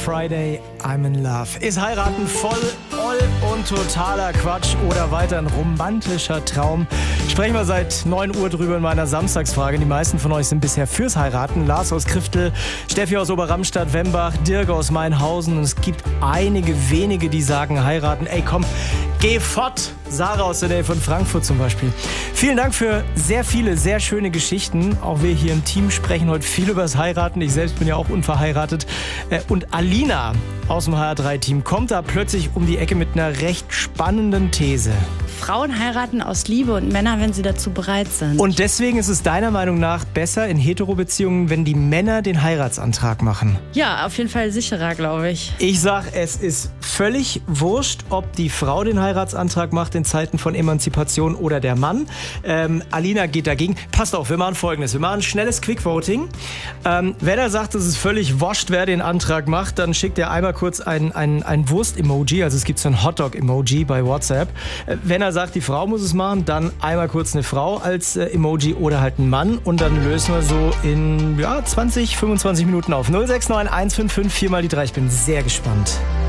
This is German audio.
Friday, I'm in love. Ist heiraten voll und totaler Quatsch oder weiter ein romantischer Traum? Sprechen wir seit 9 Uhr drüber in meiner Samstagsfrage. Die meisten von euch sind bisher fürs Heiraten. Lars aus Kriftel, Steffi aus Oberramstadt, Wembach, Dirk aus Mainhausen. Und es gibt einige wenige, die sagen heiraten. Ey, komm, geh fort. Sarah aus der Nähe von Frankfurt zum Beispiel. Vielen Dank für sehr viele, sehr schöne Geschichten. Auch wir hier im Team sprechen heute viel über das Heiraten. Ich selbst bin ja auch unverheiratet. Und Alina aus dem HR3-Team kommt da plötzlich um die Ecke mit einer recht spannenden These. Frauen heiraten aus Liebe und Männer, wenn sie dazu bereit sind. Und deswegen ist es deiner Meinung nach besser in Hetero-Beziehungen, wenn die Männer den Heiratsantrag machen? Ja, auf jeden Fall sicherer, glaube ich. Ich sag, es ist völlig wurscht, ob die Frau den Heiratsantrag macht in Zeiten von Emanzipation oder der Mann. Alina geht dagegen. Passt auf, wir machen Folgendes. Wir machen ein schnelles Quick-Voting. Wenn er sagt, es ist völlig wurscht, wer den Antrag macht, dann schickt er einmal kurz ein Wurst-Emoji. Also es gibt so ein Hotdog-Emoji bei WhatsApp. Wenn er sagt, die Frau muss es machen, dann einmal kurz eine Frau als Emoji oder halt ein Mann. Und dann lösen wir so in 20, 25 Minuten auf. 069155 4 mal die 3. Ich bin sehr gespannt.